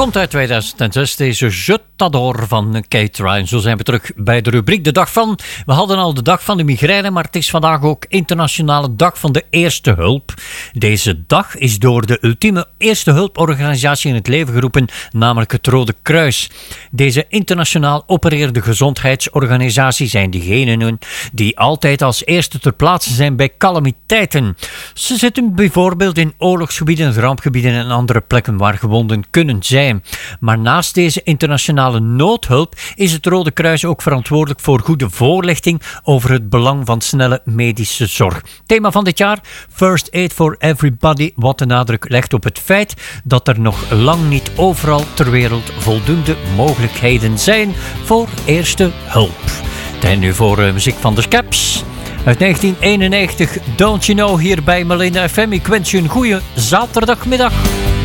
Komt uit 2006, deze Je t'adore van Kate Ryan. Zo zijn we terug bij de rubriek De Dag Van. We hadden al de Dag van de Migraine, maar het is vandaag ook Internationale Dag van de Eerste Hulp. Deze dag is door de ultieme eerste hulporganisatie in het leven geroepen, namelijk het Rode Kruis. Deze internationaal opererende gezondheidsorganisatie zijn diegenen die altijd als eerste ter plaatse zijn bij calamiteiten. Ze zitten bijvoorbeeld in oorlogsgebieden, rampgebieden en andere plekken waar gewonden kunnen zijn. Maar naast deze internationale noodhulp is het Rode Kruis ook verantwoordelijk voor goede voorlichting over het belang van snelle medische zorg. Thema van dit jaar: First Aid for Everybody, wat de nadruk legt op het feit dat er nog lang niet overal ter wereld voldoende mogelijkheden zijn voor eerste hulp. Tijd nu voor muziek van de Scaps. Uit 1991, Don't You Know, hier bij Malena FM. Ik wens je een goede zaterdagmiddag.